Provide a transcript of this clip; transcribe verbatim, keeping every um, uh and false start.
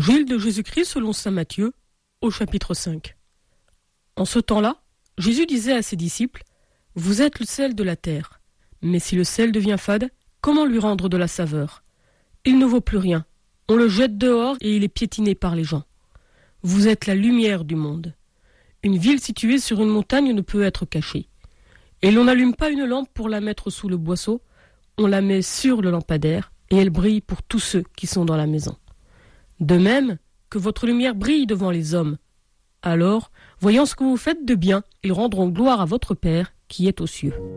Évangile de Jésus-Christ selon saint Matthieu, au chapitre cinq. En ce temps-là, Jésus disait à ses disciples : « Vous êtes le sel de la terre. Mais si le sel devient fade, comment lui rendre de la saveur ? Il ne vaut plus rien. On le jette dehors et il est piétiné par les gens. Vous êtes la lumière du monde. Une ville située sur une montagne ne peut être cachée. Et l'on n'allume pas une lampe pour la mettre sous le boisseau, on la met sur le lampadaire et elle brille pour tous ceux qui sont dans la maison. De même, que votre lumière brille devant les hommes. Alors, voyant ce que vous faites de bien, ils rendront gloire à votre Père qui est aux cieux. »